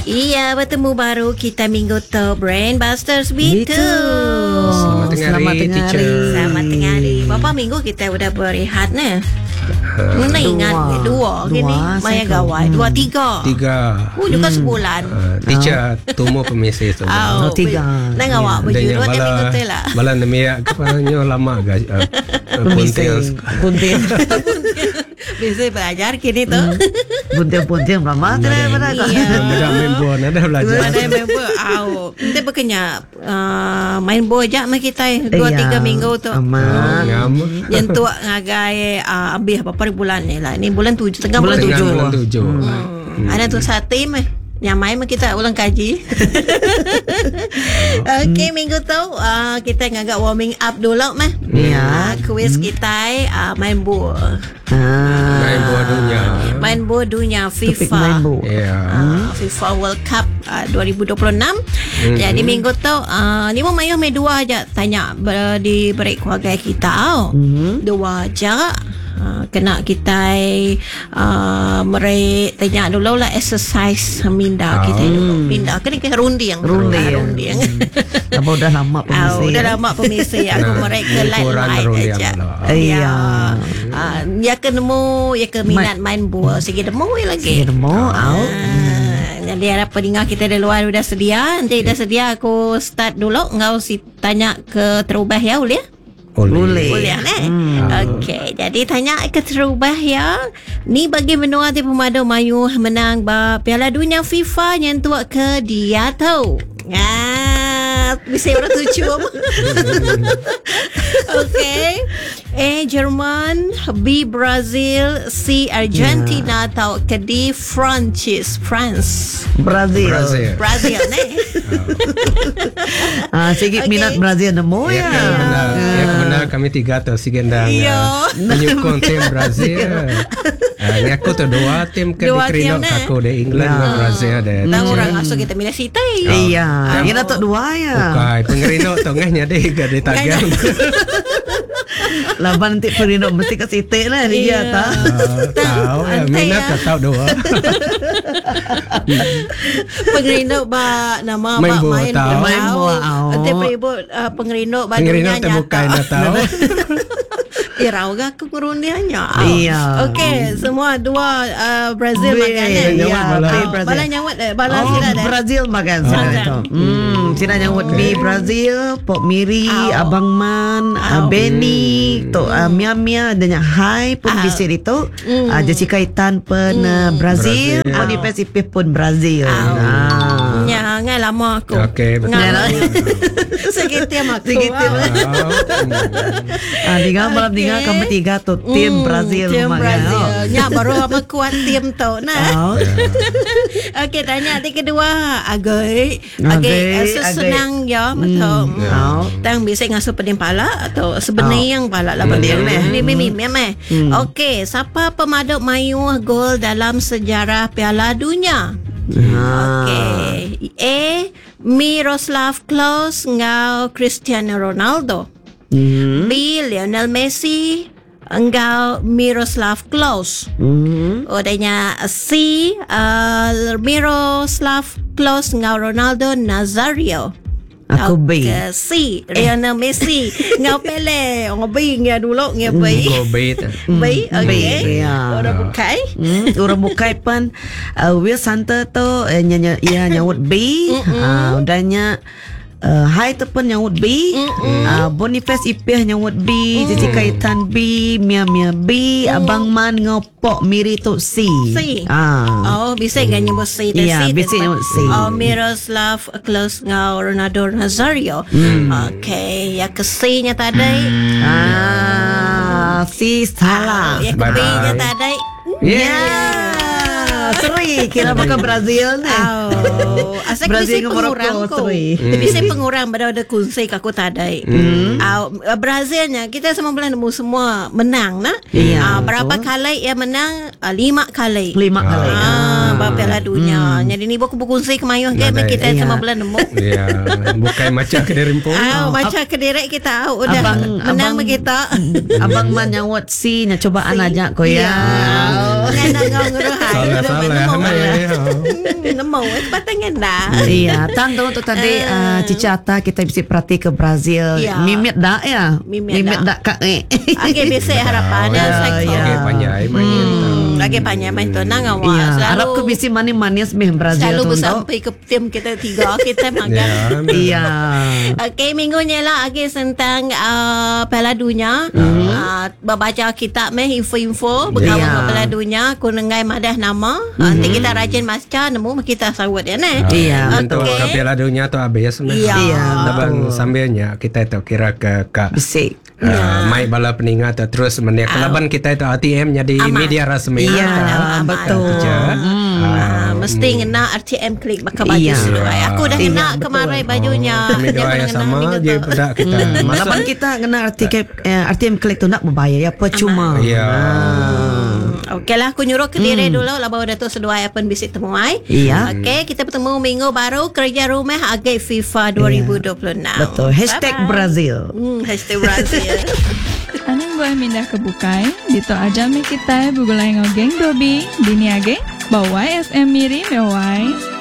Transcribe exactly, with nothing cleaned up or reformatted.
Iya, bertemu baru kita minggu tu Brand Busters Begitu. Selamat tengah Selamat hari, tengah teacher. hari. Selamat tengah hari. Berapa minggu kita udah berehat ni? Mana ingat Dua. dua, dua gini Dua, Maya saya gawai tahu. Dua tiga Tiga. Oh juga sebulan Uh, teacher, tumo pemisah tu. Oh, Oh, tiga. Nang awak berjurut dia minggu tu lah. Bala namiak kepalanya lama guys. Uh, Pemising. Punting. Biasa belajar kini tu. Punting-punting lama tu lah pada kau. Iya. Ada main bola, ada belajar. Mana member Au Kita berkenyak uh, main bola je sama kita Dua Iya. tiga minggu tu Aman. Ngam. Yang tu ngagai uh, Habis apa bulan ni lah. Ni bulan tujuh Tengah bulan, Bulan tujuh tujuh. Bulan tujuh. Hmm. Ada tu satu tim eh yang main mah kita ulang kaji. Okey, minggu tu uh, kita ngagak warming up dulu mah. Ya. Uh, quiz kita uh, main bola. Ah. Main bola dunia. Main bola dunia Topik FIFA. main bola. Ya. Uh, FIFA World Cup uh, dua ribu dua puluh enam. Mm-hmm. Jadi minggu tu uh, ni mau mayu me dua aja tanya ber, di break keluarga kita. Oh. Mhm. Dua aja. Uh, kena kita uh, mereka tanya dulu lah exercise minda Oh. kita dulu. Minda kan ke runding. Runding. Ah, runding. Apa dah lama Oh, pemising. udah lama pemisi aku Nah, mereka ni light kurang light runding aja. lah. Iya. Ah, ya ke nemu ya ke minat main bola sikit nemu lagi. Sige mo, out. Ah, jadi harap pendengar kita di luar sudah sedia. Nanti dah sedia aku start dulu. Engkau si tanya ke terubah ya boleh? Boleh. Boleh ne? Hmm. Okey, jadi tanya ke terubah ya. Ni bagi menua di pemadu mayu menang ba Piala Dunia FIFA yang tua ke dia tahu. Ah, bisa orang tujuh. Okey. A. Jerman, B. Brazil, C. Argentina atau ke D. Francis, France. Brazil. Brazil. Brazil ne? Ah, sikit Okay. minat Brazil nemu Ya ya. kan benar. Ya kan benar kami tiga tu sigendang. Iya. Menyukung tim Brazil. Ah, ni aku tu dua tim ke Dua di tim, Krino ne? aku di England Ya. dan Brazil ada. Tahu orang asuh kita milih Siti. Iya. Ini datuk dua ya. Bukai pengerino tengahnya deh ke di tagang. Laban nanti Perino mesti ke sitik lah dia Iya. tak. Ah, tahu ya Antai minat ya. tak tahu dua. Pengerino ba nama Main ba bola main tahu. bola. Main bola, oh. Nanti peribut uh, pengerino ba Pengerino dunia terbukai nyata. dah tahu. Irau ga aku ngerundianya. Iya. Okey, semua dua uh, Brazil Be- makan eh. Nyawat Ya, bala. be Oh, Brazil. bala nyawat eh, bala Oh, sila dah. Brazil makan Oh. sila itu. Hmm, sila nyawut Okay. di Brazil, Pok Miri, Au. Abang Man, Au. uh, Benny, to uh, Mia Mia dan yang Hai pun Au. bisir itu. Mm. Uh, Jessica Itan pun uh, Brazil, Brazil. pun di Au. Pasifik pun Brazil. Au. Ah. Ya, ngai lama aku. Okey, betul. Ngai. Segitu aku. Segitu. Tahu. Ah, tinggal malam tinggal Okay. kami tiga tu tim Hmm, Brazil Tim makan. Brazil. Oh. Ya, baru apa kuat tim tu. Nah. Oh. Okey, tanya yang kedua. Agak. Agak, Agak. Sesenang ya. Betul. Hmm. Oh. Tang bisa ngasuh peding pala atau sebenarnya yang pala lah peding ni. Ni mimi mimi. Hmm. Okey, siapa pemaduk mayu gol dalam sejarah Piala Dunia? Ah. Okey. A. Miroslav Klose ngau Cristiano Ronaldo. Hmm. B. Lionel Messi engkau Miroslav Klose. Hmm. Odanya C. Uh, Miroslav Klose ngau Ronaldo Nazario. Aku B. Okay, C. Lionel Messi ngau Pele. Orang B ngia dulu ngia B. Go bait. B. Okay. B, ya. Orang bukai. Hmm, orang bukai pun uh, Will Santa tu uh, nyanya ia nyawut B. Ah, uh, udahnya uh, Hai tu pun nyawut B. Uh, Boniface Ipih nyawut B. Cici Kaitan B. Mia Mia B. Abang Man ngopok Miri tu C. C. Ah. Oh, bisa kan nyebut C. dan Ya, C bisa tu. nyebut C. Oh, Miroslav Klose ngau Ronaldo Nazario. Okay, ya ke C-nya tadi. Ah, C salah. Ya ke Bye-bye. B-nya tadi. Ya. Seri kira pakai Brazil ni. Oh, asal Brazil bisa dengan Morocco, pengurang ko. seri. Bisa pengurang pada ada kunci aku tadai. Hmm. Ah, Brazilnya kita semua bulan nemu semua menang nah. Iya, Ah, berapa betul. kali ia menang? Ah, lima kali. Lima kali. Ah, ah. Piala Dunia. Jadi ni buku buku kunci kemayuh game Nadai. kita Iya. semua bulan nemu. Ya, bukan macam kedai rimpung. Ah, macam kediri kita oh, udah Abang- menang abang- begitu. Abang Man nyawut C nya cobaan aja ko ya. Ya. Ngana ngau nguruhai. Salah salah. Mana ya? ngemau eh patangan dah. Iya, tanda untuk tadi uh, Cica Ata kita bisa perhati ke Brazil. Ya. Mimit dak ya? Mimit dak kak eh. Okey, biasa harapannya Ya, saya. ya. Okey, panjai main Hmm, lagi banyak main tenang awak. Iya, Selalu harap ke bisa manis-manis meh Brazil selalu tu. bersampai ke tim kita tiga kita makan. Ya. Iya. Okey, minggunya lah lagi tentang uh, Piala Dunia. Uh, baca kitab meh info-info berkawan Ya. dengan Piala Dunia, kunengai madah nama. Nanti kita rajin masca nemu kita sawut ya ne. Iya, Untuk Okey. ke Piala Dunia tu habis. Iya. Iya, Dabang sambilnya kita tu kira ke ke Bisik. Uh, mai bala peningat tu terus menek kelaban kita itu A T M nya di Amat. media rasmi. Iya, aman. betul. Tu je. Ah, mesti ngena R T M klik pakai baju Iya. seluai. Aku dah Iya, kena betul. kemarin bajunya. Kami Jangan doa yang ngena sama minggu je tu. pada kita. Malapan kita kena R T M, eh, R T M klik tu nak berbayar ya percuma. Ya. Okey lah, aku nyuruh ke diri dulu lah bawa Datuk Seduai apa bisik temu ai. Iya. Okey, kita bertemu minggu baru kerja rumah agak FIFA dua ribu dua puluh enam. Betul. Hashtag Bye-bye. Brazil. Hmm, hashtag Brazil. Anang boleh mindah ke bukai dito aja mi kita bugulay ngogeng dobi dini age bawai S M miri mewai